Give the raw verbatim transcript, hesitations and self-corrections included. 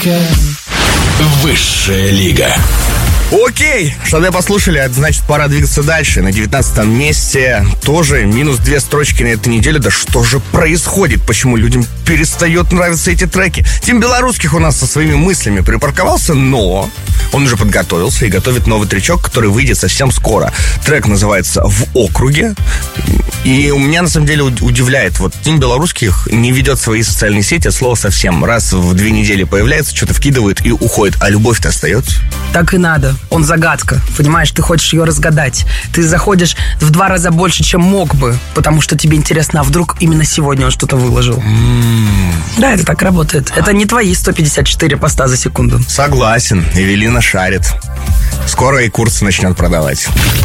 Высшая лига. Окей, чтобы послушали, это значит пора двигаться дальше. На девятнадцатом месте тоже минус две строчки на этой неделе. Да что же происходит? Почему людям перестает нравиться эти треки? Тим Белорусских у нас со своими мыслями припарковался, но он уже подготовился и готовит новый тречок, который выйдет совсем скоро. Трек называется «В округе». И у меня на самом деле удивляет, вот Тим Белорусских не ведет свои социальные сети от слова совсем. Раз в две недели появляется, что-то вкидывает и уходит. А любовь-то остается. Так и надо. Он загадка. Понимаешь, ты хочешь ее разгадать. Ты заходишь в два раза больше, чем мог бы, потому что тебе интересно, а вдруг именно сегодня он что-то выложил. Mm. Да, это так работает. Это не твои сто пятьдесят четыре поста за секунду. Согласен. Эвелина шарит. Скоро и курсы начнет продавать.